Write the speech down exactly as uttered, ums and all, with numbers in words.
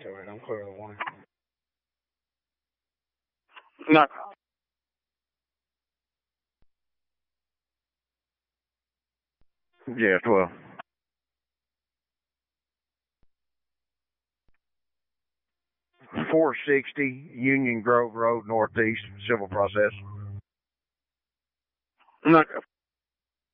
right, I'm clear on the one. No. Yeah, twelve. four sixty Union Grove Road, Northeast, civil process. No.